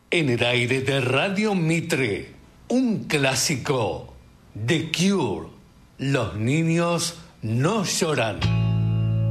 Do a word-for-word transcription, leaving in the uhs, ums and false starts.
En el aire de Radio Mitre, un clásico. The Cure. Los niños no lloran.